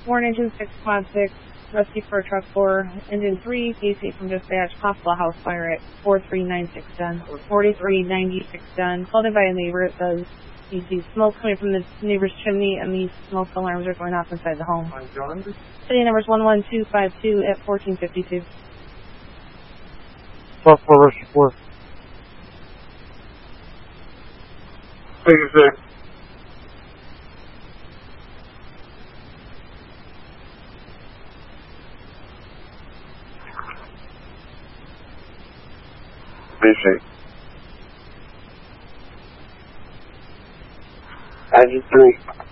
Warren engine 6, quad 6, rescue for truck 4, engine 3, DC from dispatch, possible house fire at 4396 done, 4396 done. Called in by a neighbor. It says you see smoke coming from the neighbor's chimney, and these smoke alarms are going off inside the home. City numbers 11252 at 1452. Truck 4, rescue 4. Thank you, sir. Appreciate. 93.